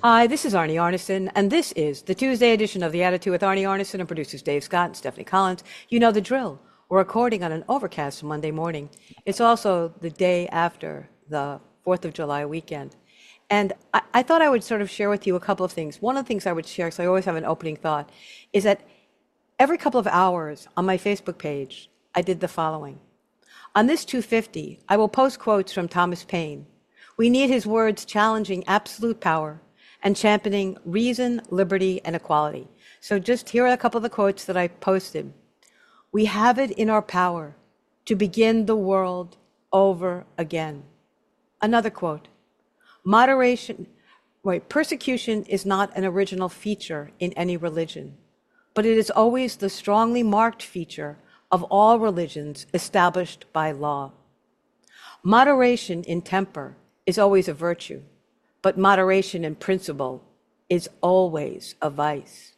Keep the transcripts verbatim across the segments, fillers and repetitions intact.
Hi, this is Arnie Arnesen, and this is the Tuesday edition of The Attitude with Arnie Arnesen and producers Dave Scott and Stephanie Collins. You know the drill. We're recording on an overcast Monday morning. It's also the day after the fourth of July weekend. And I, I thought I would sort of share with you a couple of things. One of the things I would share, because I always have an opening thought, is that every couple of hours on my Facebook page, I did the following. On this two fifty, I will post quotes from Thomas Paine. We need his words challenging absolute power and championing reason, liberty, and equality. So just here are a couple of the quotes that I posted. We have it in our power to begin the world over again. Another quote, moderation, wait, persecution is not an original feature in any religion, but it is always the strongly marked feature of all religions established by law. Moderation in temper is always a virtue, but moderation in principle is always a vice.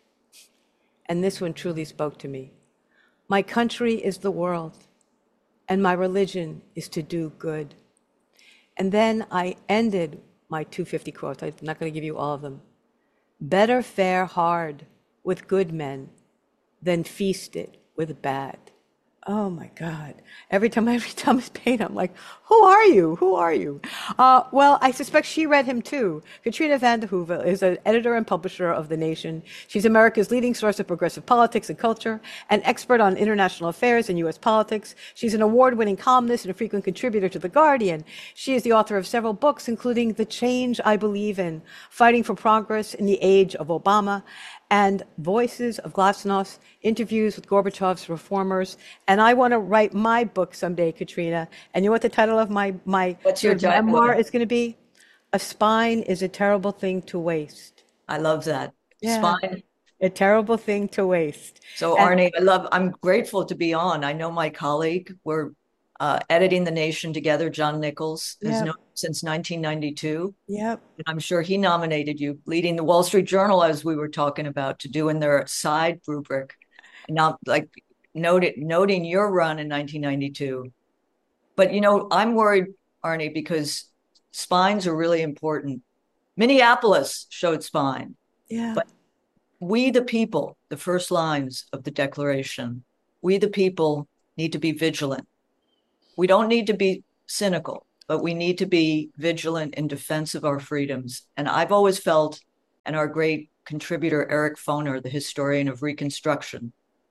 And this one truly spoke to me. My country is the world, and my religion is to do good. And then I ended my two fifty quotes. I'm not going to give you all of them. Better fare hard with good men than feast it with bad. Oh my God. Every time I read Thomas Paine, I'm like, who are you? Who are you? Uh, well, I suspect she read him too. Katrina Vanden Heuvel is an editor and publisher of The Nation. She's America's leading source of progressive politics and culture, an expert on international affairs and U S politics. She's an award-winning columnist and a frequent contributor to The Guardian. She is the author of several books, including The Change I Believe in, Fighting for Progress in the Age of Obama, and Voices of Glasnost, interviews with Gorbachev's reformers. And I want to write my book someday, Katrina. And you know what the title of my, my What's your title? memoir is going to be? A Spine is a Terrible Thing to Waste. I love that. Yeah, Spine. a terrible thing to waste. So And Arnie, I love, I'm grateful to be on. I know my colleague, we're uh, editing The Nation together. John Nichols has yeah, known since nineteen ninety-two. yeah. And I'm sure he nominated you, leading the Wall Street Journal, as we were talking about, to do in their side rubric. And now, like, noted, noting your run in nineteen ninety-two. But, you know, I'm worried, Arnie, because spines are really important. Minneapolis showed spine, Yeah. but we, the people, the first lines of the Declaration, we, the people, need to be vigilant. We don't need to be cynical, but we need to be vigilant in defense of our freedoms. And I've always felt, and our great contributor, Eric Foner, the historian of Reconstruction,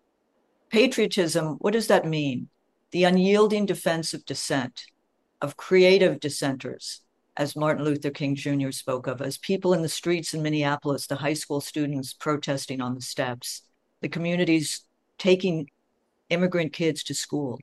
patriotism, what does that mean? The unyielding defense of dissent, of creative dissenters, as Martin Luther King Junior spoke of, as people in the streets in Minneapolis, the high school students protesting on the steps, the communities taking immigrant kids to school.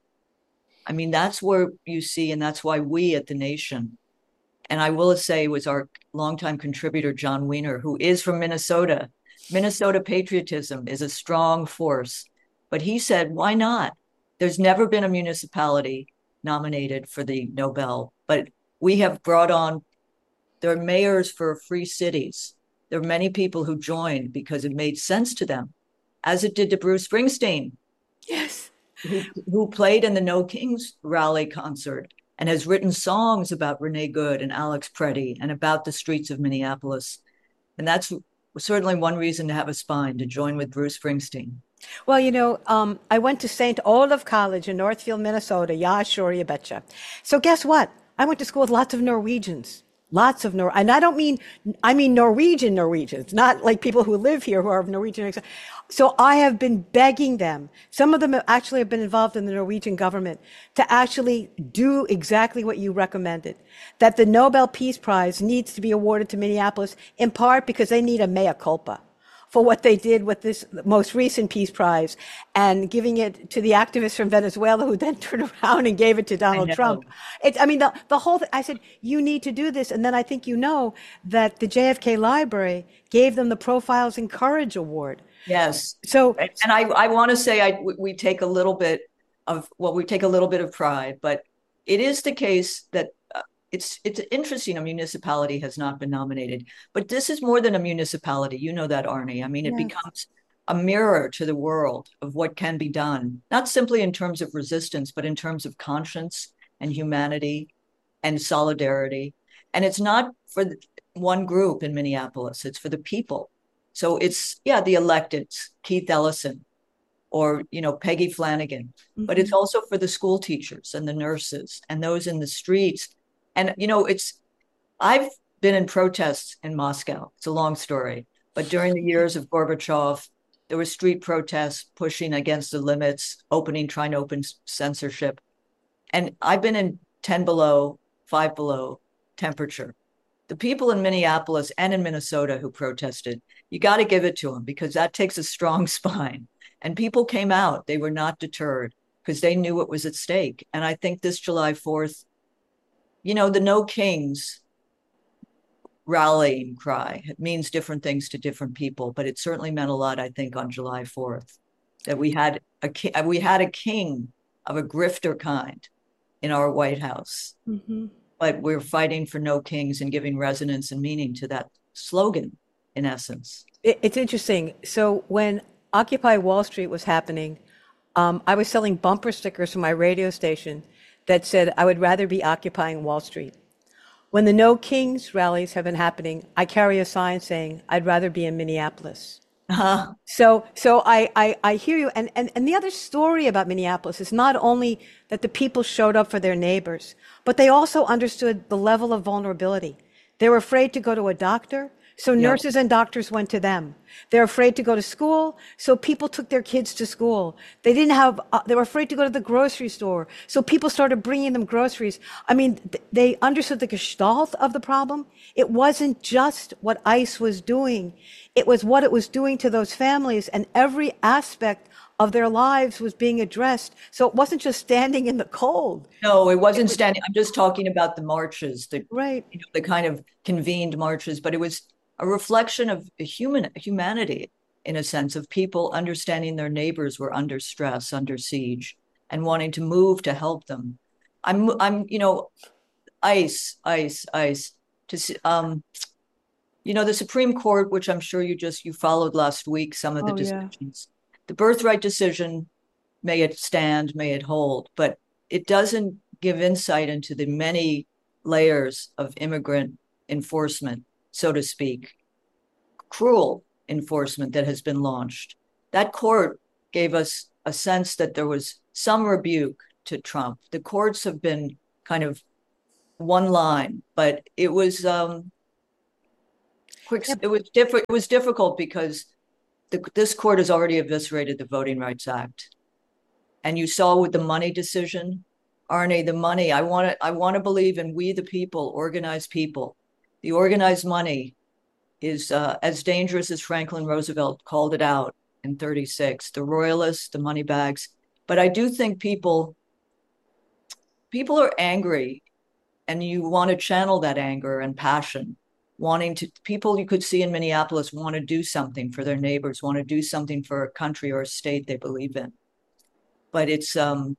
I mean, that's where you see, and that's why we at The Nation, and I will say was our longtime contributor, John Wiener, who is from Minnesota. Minnesota patriotism is a strong force. But he said, why not? There's never been a municipality nominated for the Nobel, but we have brought on, there are mayors for free cities. There are many people who joined because it made sense to them, as it did to Bruce Springsteen, Yes. who, who played in the No Kings rally concert and has written songs about Renee Good and Alex Preddy and about the streets of Minneapolis. And that's certainly one reason to have a spine, to join with Bruce Springsteen. Well, you know, um, I went to Saint Olaf College in Northfield, Minnesota. Yeah, sure, you betcha. So guess what? I went to school with lots of Norwegians. Lots of Nor, and I don't mean, I mean Norwegian Norwegians, not like people who live here who are of Norwegian. So I have been begging them. Some of them actually have been involved in the Norwegian government to actually do exactly what you recommended. That the Nobel Peace Prize needs to be awarded to Minneapolis, in part because they need a mea culpa for what they did with this most recent Peace Prize and giving it to the activists from Venezuela who then turned around and gave it to I Donald Trump. know. It, I mean, the, the whole thing, I said, you need to do this. And then I think you know that the J F K Library gave them the Profiles in Courage Award. Yes. So, And I, I want to say I, we take a little bit of, well, we take a little bit of pride, but it is the case that uh, it's it's interesting a municipality has not been nominated, but this is more than a municipality. You know that, Arnie. I mean, it yes. becomes a mirror to the world of what can be done, not simply in terms of resistance, but in terms of conscience and humanity and solidarity. And it's not for one group in Minneapolis. It's for the people. So it's, yeah, the electeds, Keith Ellison or, you know, Peggy Flanagan, but it's Mhm. also for the school teachers and the nurses and those in the streets. And, you know, it's, I've been in protests in Moscow. It's a long story, but during the years of Gorbachev, there were street protests pushing against the limits, opening, trying to open censorship. And I've been in ten below, five below temperature. The people in Minneapolis and in Minnesota who protested, you got to give it to them because that takes a strong spine. And people came out. They were not deterred because they knew what was at stake. And I think this July fourth, you know, the No Kings rallying cry, it means different things to different people, but it certainly meant a lot, I think, on July fourth, that we had a we had a king of a grifter kind in our White House, Mhm. but we're fighting for no kings and giving resonance and meaning to that slogan, in essence. It, it's interesting. So when Occupy Wall Street was happening, um, I was selling bumper stickers from my radio station that said, I would rather be occupying Wall Street. When the No Kings rallies have been happening, I carry a sign saying, I'd rather be in Minneapolis. Uh, So, so I, I, I hear you. And, and, and the other story about Minneapolis is not only that the people showed up for their neighbors, but they also understood the level of vulnerability. They were afraid to go to a doctor, so yep. nurses and doctors went to them. They're afraid to go to school, so people took their kids to school. They didn't have, uh, they were afraid to go to the grocery store, so people started bringing them groceries. I mean, th- they understood the gestalt of the problem. It wasn't just what ICE was doing. It was what it was doing to those families, and every aspect of their lives was being addressed. So it wasn't just standing in the cold. No, it It wasn't was, standing. I'm just talking about the marches, the right. you know, the kind of convened marches, but it was a reflection of human humanity in a sense of people understanding their neighbors were under stress, under siege, and wanting to move to help them. I'm I'm you know ice, ice, ice. To see, um, you know, the Supreme Court, which I'm sure you just you followed last week, some of the Oh, yeah. decisions. The birthright decision, may it stand, may it hold, but it doesn't give insight into the many layers of immigrant enforcement, so to speak, cruel enforcement that has been launched. That court gave us a sense that there was some rebuke to Trump. The courts have been kind of one line, but it was um, quick. Yeah, It was different. It was difficult because the, this court has already eviscerated the Voting Rights Act. And you saw with the money decision, Arnie, the money, I want to I want to believe in we the people, organized people. The organized money is uh, as dangerous as Franklin Roosevelt called it out in thirty-six, the royalists, the money bags. But I do think people people are angry and you want to channel that anger and passion, wanting to people you could see in Minneapolis want to do something for their neighbors, want to do something for a country or a state they believe in. But it's um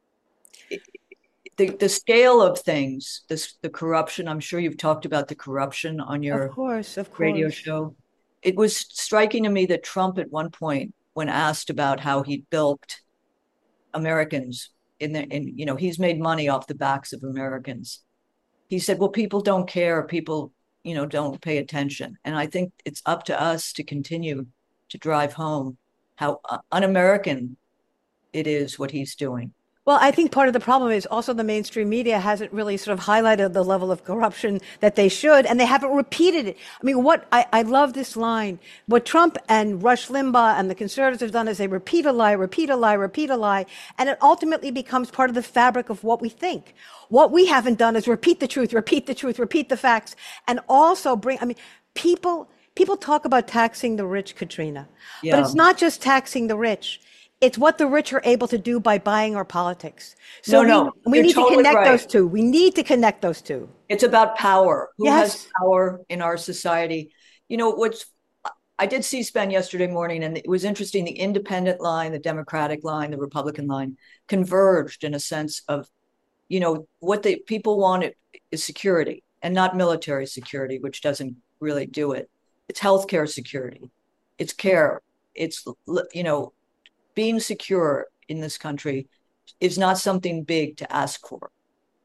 the, the scale of things, this the corruption. I'm sure you've talked about the corruption on of your course, of radio course. show. It was striking to me that Trump at one point, when asked about how he bilked Americans in the in you know, he's made money off the backs of Americans. He said, well, people don't care, people, you know, don't pay attention. And I think it's up to us to continue to drive home how un-American it is what he's doing. Well, I think part of the problem is also the mainstream media hasn't really sort of highlighted the level of corruption that they should, and they haven't repeated it. I mean, what I, I love this line. What Trump and Rush Limbaugh and the conservatives have done is they repeat a lie, repeat a lie, repeat a lie, and it ultimately becomes part of the fabric of what we think. What we haven't done is repeat the truth, repeat the truth, repeat the facts, and also bring, I mean, people, people talk about taxing the rich, Katrina, but Yeah. it's not just taxing the rich. It's what the rich are able to do by buying our politics. So No, we, no, we you're need to totally connect right. those two. We need to connect those two. It's about power. Who has Yes. power in our society? You know, what's I did C-SPAN yesterday morning, and it was interesting. The independent line, the Democratic line, the Republican line converged in a sense of, you know, what the people want is security and not military security, which doesn't really do it. It's healthcare security. It's care. It's, you know, being secure in this country is not something big to ask for,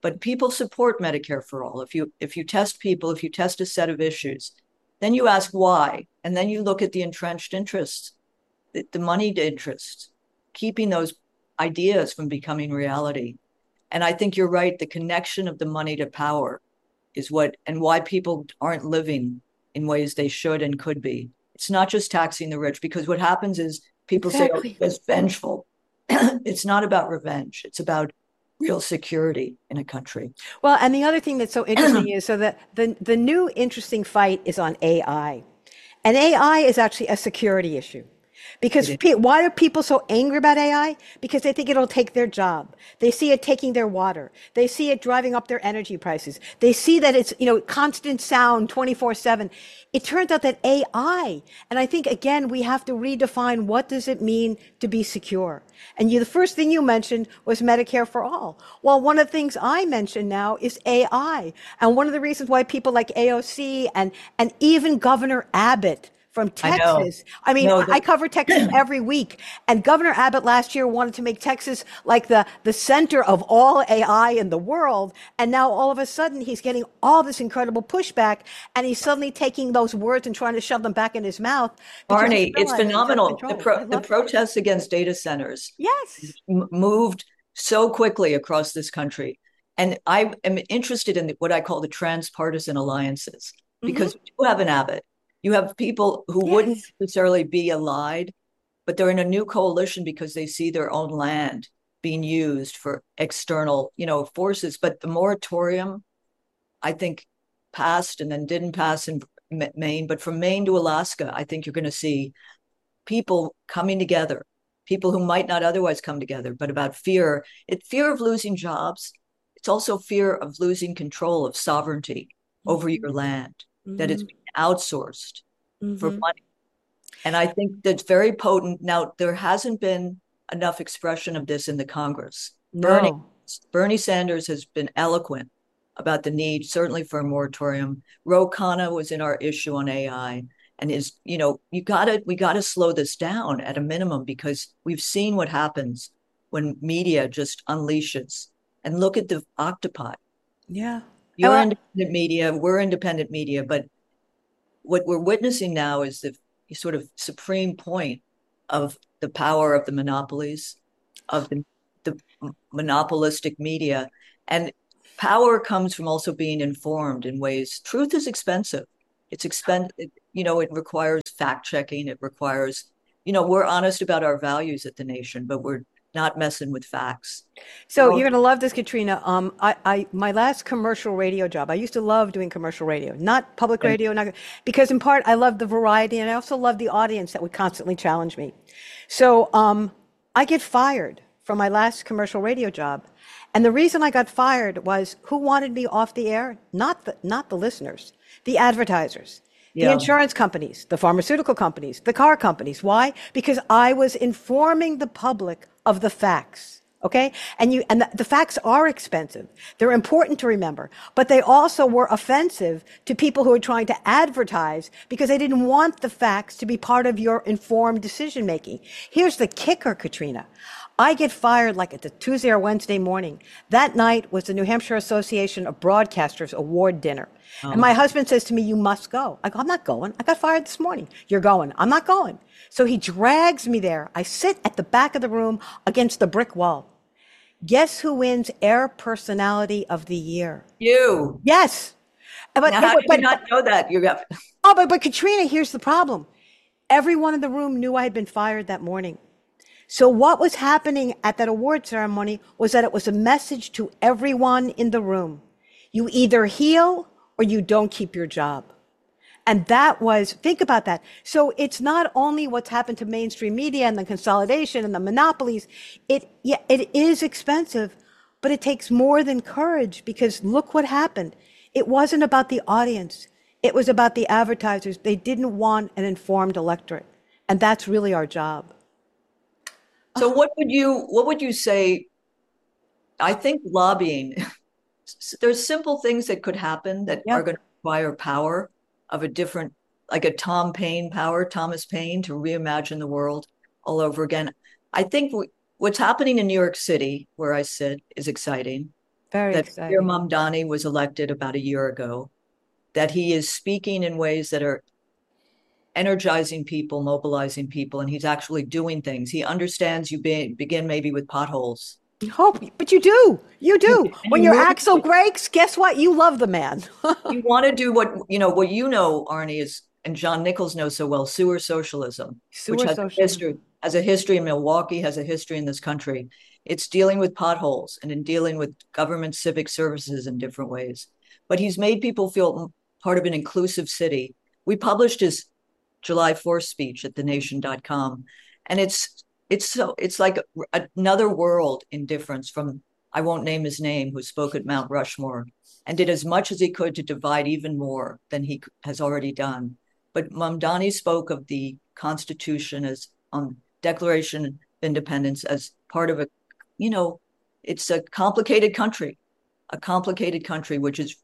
but people support Medicare for all. If you if you test people, if you test a set of issues, then you ask why, and then you look at the entrenched interests, the, the moneyed interests, keeping those ideas from becoming reality. And I think you're right. The connection of the money to power is what, and why people aren't living in ways they should and could be. It's not just taxing the rich, because what happens is people Exactly. say, oh, it's vengeful. It's not about revenge. It's about real security in a country. Well, and the other thing that's so interesting is so that the, the new interesting fight is on A I. And A I is actually a security issue. Because pe- why are people so angry about A I? Because they think it'll take their job. They see it taking their water. They see it driving up their energy prices. They see that it's, you know, constant sound twenty-four seven. It turns out that A I, and I think again, we have to redefine what does it mean to be secure. And you, the first thing you mentioned was Medicare for all. Well, one of the things I mentioned now is A I. And one of the reasons why people like A O C and, and even Governor Abbott from Texas. I, I mean, no, the- I cover Texas every week. And Governor Abbott last year wanted to make Texas like the, the center of all A I in the world. And now all of a sudden he's getting all this incredible pushback, and he's suddenly taking those words and trying to shove them back in his mouth. Barney, it's phenomenal. The, pro- the protests against data centers yes. m- moved so quickly across this country. And I am interested in what I call the transpartisan alliances, because mm-hmm. we do have an Abbott. You have people who yes. wouldn't necessarily be allied, but they're in a new coalition because they see their own land being used for external, you know, forces. But the moratorium, I think, passed and then didn't pass in Maine. But from Maine to Alaska, I think you're going to see people coming together, people who might not otherwise come together, but about fear. It's fear of losing jobs. It's also fear of losing control of sovereignty mm-hmm. over your land. Mm-hmm. That is outsourced mm-hmm. for money. And I think that's very potent. Now, there hasn't been enough expression of this in the Congress. No. Bernie, Bernie Sanders has been eloquent about the need, certainly for a moratorium. Ro Khanna was in our issue on A I and is, you know, you gotta, we gotta slow this down at a minimum, because we've seen what happens when media just unleashes. And look at the octopi. Yeah. You're oh, independent media, we're independent media, but what we're witnessing now is the sort of supreme point of the power of the monopolies, of the, the monopolistic media. And power comes from also being informed in ways. Truth is expensive. It's expensive. You know, it requires fact checking. It requires, you know, we're honest about our values at the nation, but we're not messing with facts. So you're going to love this, Katrina. Um, I, I, my last commercial radio job, I used to love doing commercial radio, not public radio, not, because in part I loved the variety, and I also loved the audience that would constantly challenge me. So um, I get fired from my last commercial radio job. And the reason I got fired was who wanted me off the air? Not the, not the listeners, the advertisers. The yeah. insurance companies, the pharmaceutical companies, the car companies. Why? Because I was informing the public of the facts. Okay. And you, and the, the facts are expensive. They're important to remember, but they also were offensive to people who are trying to advertise because they didn't want the facts to be part of your informed decision making. Here's the kicker, Katrina. I get fired like at a Tuesday or Wednesday morning. That night was the New Hampshire Association of Broadcasters award dinner. Oh. And my husband says to me, you must go. I go, I'm not going. I got fired this morning. You're going. I'm not going. So he drags me there. I sit at the back of the room against the brick wall. Guess who wins Air Personality of the Year? You. Yes. But, now, how but, did but, you not know that? You got... Oh, but, but Katrina, here's the problem. Everyone in the room knew I had been fired that morning. So what was happening at that award ceremony was that it was a message to everyone in the room. You either heal or you don't keep your job. And that was, think about that. So it's not only what's happened to mainstream media and the consolidation and the monopolies. It, yeah, it is expensive, but it takes more than courage, because look what happened. It wasn't about the audience. It was about the advertisers. They didn't want an informed electorate. And that's really our job. So what would you, what would you say? I think lobbying, there's simple things that could happen that yeah. are going to require power of a different, like a Tom Paine power, Thomas Paine, to reimagine the world all over again. I think we, what's happening in New York City, where I sit, is exciting. Very that Amir exciting. Mamdani was elected about a year ago, that he is speaking in ways that are energizing people, mobilizing people, and he's actually doing things. He understands you be, begin maybe with potholes. Hope, but you do. You You, do. and When you your move, axle breaks, guess what? You love the man. you want to do what, you know, what you know, Arnie, is, and John Nichols knows so well, sewer socialism, which Sewer has a history, socialism. has a history in Milwaukee, has a history in this country. It's dealing with potholes and in dealing with government civic services in different ways. But he's made people feel part of an inclusive city. We published his July fourth speech at the nation dot com. And it's it's so it's like another world in difference from, I won't name his name, who spoke at Mount Rushmore and did as much as he could to divide even more than he has already done. But Mamdani spoke of the Constitution as um, Declaration of Independence as part of a, you know, it's a complicated country, a complicated country, which is,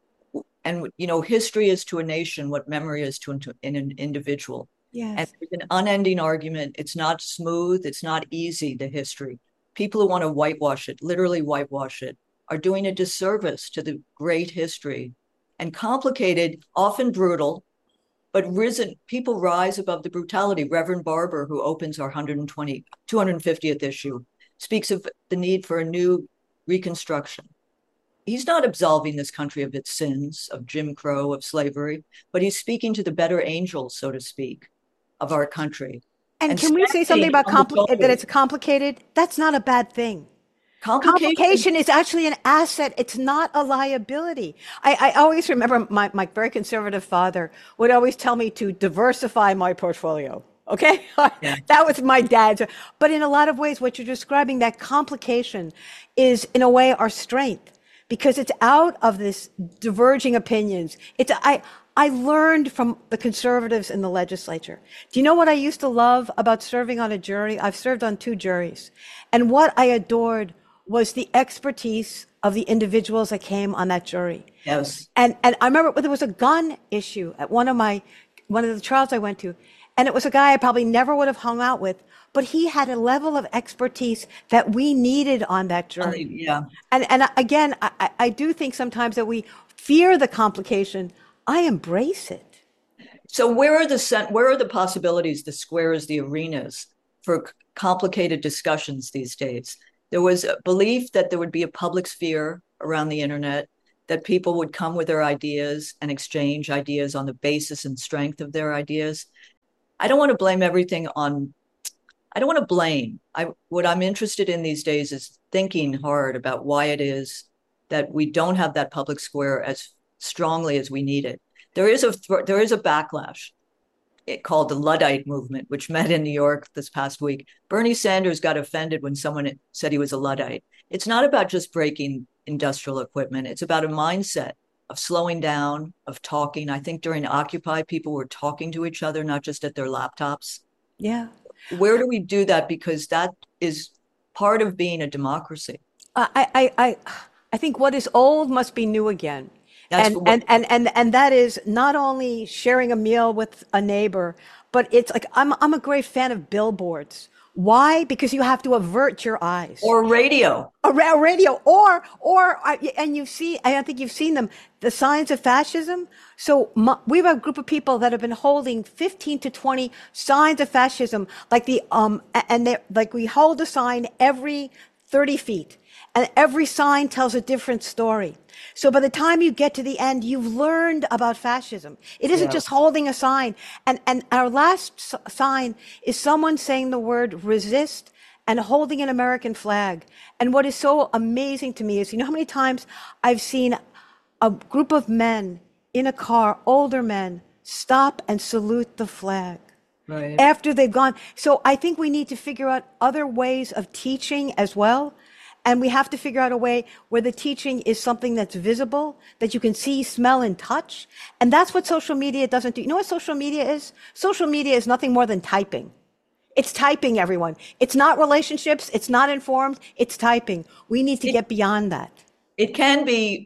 and you know, history is to a nation what memory is to an, an individual. And Yes. it's an unending argument. It's not smooth. It's not easy, the history. People who want to whitewash it, literally whitewash it, are doing a disservice to the great history. And complicated, often brutal, but risen, people rise above the brutality. Reverend Barber, who opens our one hundred twenty, two hundred fiftieth issue, speaks of the need for a new reconstruction. He's not absolving this country of its sins, of Jim Crow, of slavery, but he's speaking to the better angels, so to speak, of our country. And And can we say something standing about on the compli- that shoulders, it's complicated? That's not a bad thing. complication. Complication is actually an asset. It's not a liability. I, I always remember my, my very conservative father would always tell me to diversify my portfolio. Okay. Yeah. That was my dad's. But in a lot of ways, what you're describing, that complication is in a way our strength because it's out of this diverging opinions. It's, I, I learned from the conservatives in the legislature. Do you know what I used to love about serving on a jury? I've served on two juries. And what I adored was the expertise of the individuals that came on that jury. Yes. And and I remember there was a gun issue at one of my one of the trials I went to, and it was a guy I probably never would have hung out with, but he had a level of expertise that we needed on that jury. Yeah. And and again, I, I do think sometimes that we fear the complication. I embrace it. So where are the where are the possibilities, the squares, the arenas for complicated discussions these days? There was a belief that there would be a public sphere around the internet, that people would come with their ideas and exchange ideas on the basis and strength of their ideas. I don't want to blame everything on, I don't want to blame. I, what I'm interested in these days is thinking hard about why it is that we don't have that public square as strongly as we need it. There is a, there is a backlash. It called the Luddite movement, which met in New York this past week. Bernie Sanders got offended when someone said he was a Luddite. It's not about just breaking industrial equipment. It's about a mindset of slowing down, of talking. I think during Occupy, people were talking to each other, not just at their laptops. Yeah. Where do we do that? Because that is part of being a democracy. I I I I think what is old must be new again. That's And, what, and and and and that is not only sharing a meal with a neighbor, but it's like I'm I'm a great fan of billboards. Why? Because you have to avert your eyes. or radio. A ra- radio, or or uh, and you see, I think you've seen them, the signs of fascism. So my, we have a group of people that have been holding fifteen to twenty signs of fascism, like the um, and they like we hold a sign every thirty feet, and every sign tells a different story. So by the time you get to the end, you've learned about fascism. It isn't Yeah. just holding a sign. And and our last s- sign is someone saying the word resist and holding an American flag. And what is so amazing to me is, you know how many times I've seen a group of men in a car, older men, stop and salute the flag Right. after they've gone. So I think we need to figure out other ways of teaching as well. And we have to figure out a way where the teaching is something that's visible, that you can see, smell, and touch. And that's what social media doesn't do. You know what social media is? Social media is nothing more than typing. It's typing, everyone. It's not relationships. It's not informed. It's typing. We need to It, get beyond that. it can be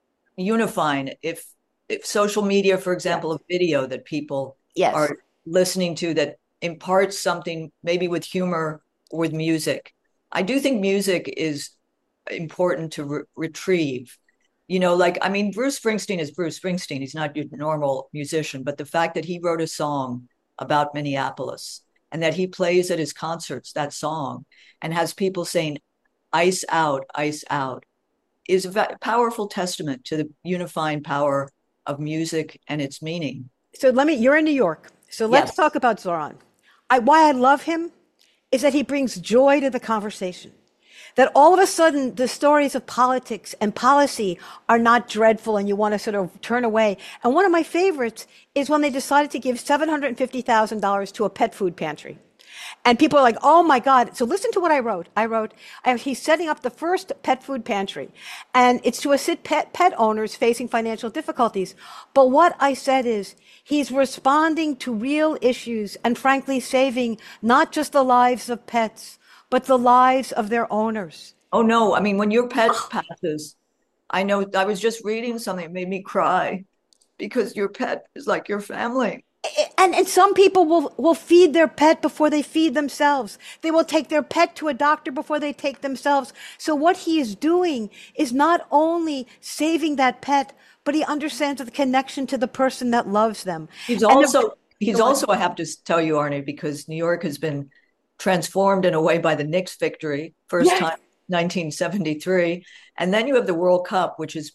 unifying if, if social media, for example, Yes. a video that people Yes. are listening to that imparts something, maybe with humor or with music. I do think music is important to re- retrieve. You know, like, I mean, Bruce Springsteen is Bruce Springsteen. He's not your normal musician, but the fact that he wrote a song about Minneapolis and that he plays at his concerts that song and has people saying, ice out, ice out, is a powerful testament to the unifying power of music and its meaning. So let me, you're in New York. So let's Yes. talk about Zoran. I, why I love him is that he brings joy to the conversation. That all of a sudden the stories of politics and policy are not dreadful and you want to sort of turn away. And one of my favorites is when they decided to give seven hundred fifty thousand dollars to a pet food pantry. And people are like, oh my God. So listen to what I wrote. I wrote, I, he's setting up the first pet food pantry. And it's to assist pet, pet owners facing financial difficulties. But what I said is, he's responding to real issues and frankly saving not just the lives of pets, but the lives of their owners. Oh no, I mean, when your pet passes, I know I was just reading something that made me cry because your pet is like your family. And, and some people will, will feed their pet before they feed themselves. They will take their pet to a doctor before they take themselves. So what he is doing is not only saving that pet, but he understands the connection to the person that loves them. He's And also, the, he's also, I have to tell you, Arnie, because New York has been transformed in a way by the Knicks victory, first yes. time nineteen seventy-three. And then you have the World Cup, which is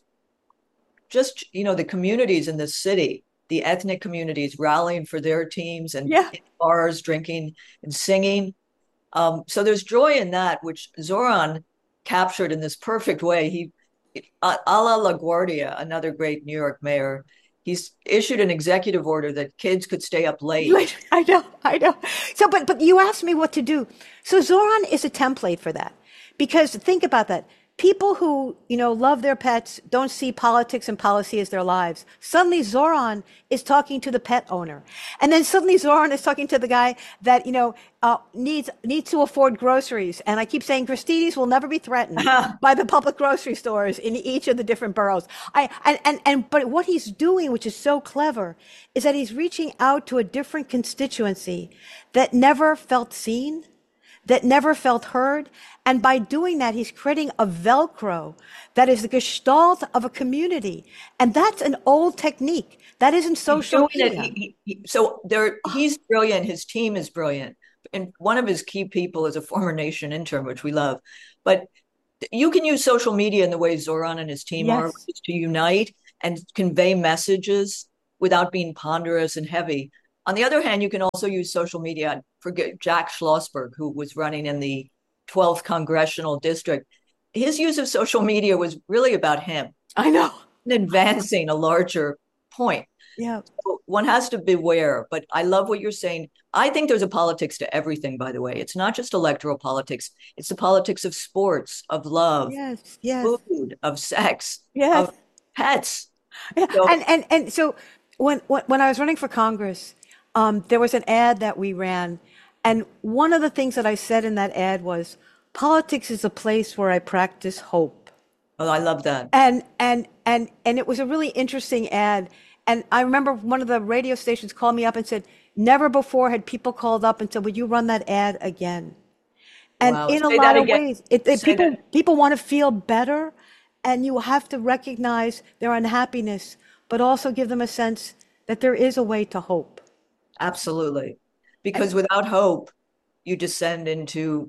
just, you know, the communities in the city, the ethnic communities rallying for their teams and Yeah. in bars, drinking and singing. Um, so there's joy in that, which Zoran captured in this perfect way. He, a la LaGuardia, another great New York mayor, he's issued an executive order that kids could stay up late. I know, I know. So, but but you asked me what to do. So Zoran is a template for that, because think about that. People who, you know, love their pets don't see politics and policy as their lives. Suddenly Zoran is talking to the pet owner. And then suddenly Zoran is talking to the guy that, you know, uh, needs, needs to afford groceries. And I keep saying Christini's will never be threatened by the public grocery stores in each of the different boroughs. I, and, and, and, but what he's doing, which is so clever, is that he's reaching out to a different constituency that never felt seen, that never felt heard. And by doing that, he's creating a Velcro that is the gestalt of a community. And that's an old technique. That isn't social media. He, he, so there, he's brilliant. His team is brilliant. And one of his key people is a former Nation intern, which we love. But you can use social media in the way Zoran and his team Yes. are, which is to unite and convey messages without being ponderous and heavy. On the other hand, you can also use social media. Forget Jack Schlossberg, who was running in the twelfth congressional district. His use of social media was really about him. I know. Advancing a larger point. Yeah. So one has to beware, but I love what you're saying. I think there's a politics to everything, by the way. It's not just electoral politics. It's the politics of sports, of love, Yes. Yes. food, of sex, Yes. of pets. Yeah. So, And, and, and so when, when, when I was running for Congress, um, there was an ad that we ran. And one of the things that I said in that ad was, politics is a place where I practice hope. oh, I love that. And, and, and, and it was a really interesting ad. And I remember one of the radio stations called me up and said, never before had people called up and said, would you run that ad again? And Wow. in a Say lot that of again. ways, it, it, Say people, that. people want to feel better, and you have to recognize their unhappiness, but also give them a sense that there is a way to hope. Absolutely. Because without hope, you descend into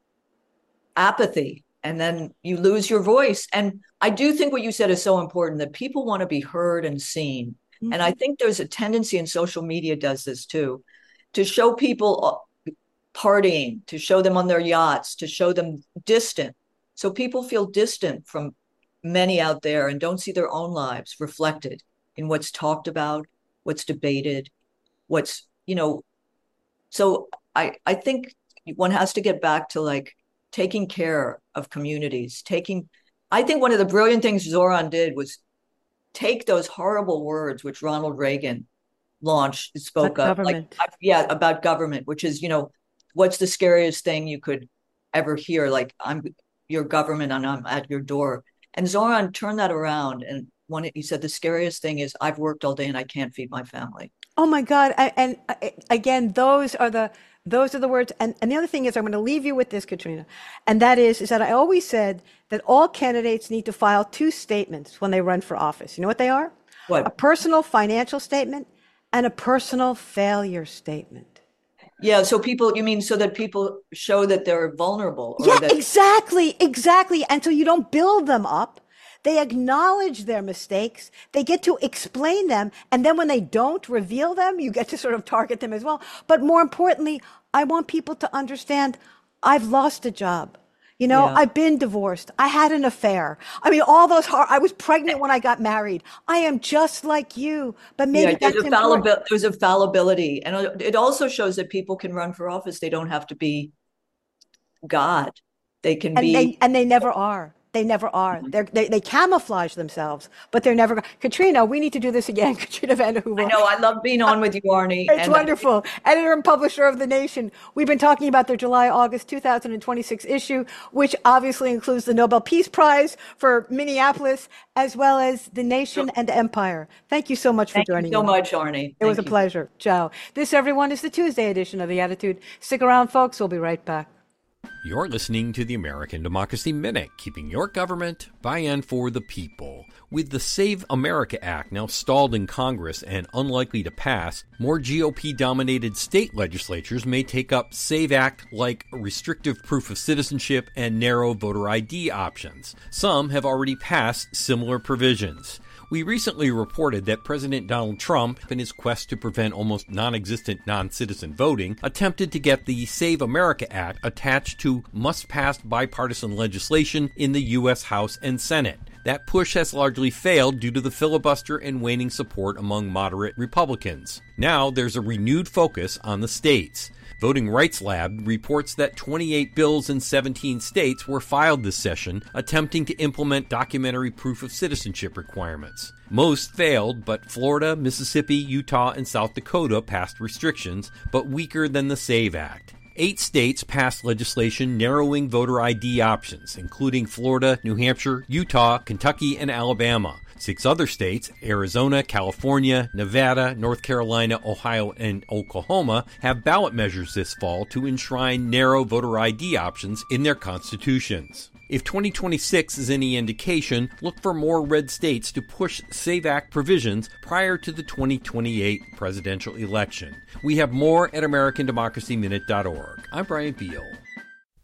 apathy and then you lose your voice. And I do think what you said is so important, that people want to be heard and seen. Mm-hmm. And I think there's a tendency, and social media does this too, to show people partying, to show them on their yachts, to show them distant. So people feel distant from many out there and don't see their own lives reflected in what's talked about, what's debated, what's, you know, so I, I think one has to get back to like taking care of communities, taking, I think one of the brilliant things Zoran did was take those horrible words, which Ronald Reagan launched, spoke About of, government. like, yeah, about government, which is, you know, what's the scariest thing you could ever hear? Like, I'm your government and I'm at your door. And Zoran turned that around and one, he said, the scariest thing is I've worked all day and I can't feed my family. Oh my God. And, and uh, again, those are the those are the words. And, and the other thing is, I'm going to leave you with this, Katrina. And that is, is that I always said that all candidates need to file two statements when they run for office. You know what they are? What? A personal financial statement and a personal failure statement. Yeah. So people, you mean so that people show that they're vulnerable? Or Yeah, that- exactly. Exactly. And so you don't build them up. They acknowledge their mistakes. They get to explain them. And then when they don't reveal them, you get to sort of target them as well. But more importantly, I want people to understand I've lost a job. You know, Yeah. I've been divorced. I had an affair. I mean, all those hard, I was pregnant when I got married. I am just like you, but maybe Yeah, that's there's a important. fallibil- there's a fallibility. And it also shows that people can run for office. They don't have to be God. They can And be. they, and they never are. They never are. They're, they they camouflage themselves, but they're never. Katrina, we need to do this again. Katrina Vanden Heuvel. I know. I love being on with you, Arnie. It's and wonderful. Editor and publisher of The Nation. We've been talking about their July-August two thousand twenty-six issue, which obviously includes the Nobel Peace Prize for Minneapolis, as well as The Nation and Empire. Thank you so much for Thank joining you so me. much, Arnie. It was Thank a you. pleasure. Ciao. This, everyone, is the Tuesday edition of The Attitude. Stick around, folks. We'll be right back. You're listening to the American Democracy Minute, keeping your government by and for the people. With the Save America Act now stalled in Congress and unlikely to pass, more G O P-dominated state legislatures may take up SAVE Act-like restrictive proof of citizenship and narrow voter I D options. Some have already passed similar provisions. We recently reported that President Donald Trump, in his quest to prevent almost non-existent non-citizen voting, attempted to get the Save America Act attached to must-pass bipartisan legislation in the U S House and Senate. That push has largely failed due to the filibuster and waning support among moderate Republicans. Now there's a renewed focus on the states. Voting Rights Lab reports that twenty-eight bills in seventeen states were filed this session attempting to implement documentary proof of citizenship requirements. Most failed, but Florida, Mississippi, Utah, and South Dakota passed restrictions, but weaker than the SAVE Act. Eight states passed legislation narrowing voter I D options, including Florida, New Hampshire, Utah, Kentucky, and Alabama. Six other states, Arizona, California, Nevada, North Carolina, Ohio, and Oklahoma, have ballot measures this fall to enshrine narrow voter I D options in their constitutions. If twenty twenty-six is any indication, look for more red states to push SAVE Act provisions prior to the twenty twenty-eight presidential election. We have more at American Democracy Minute dot org. I'm Brian Beal.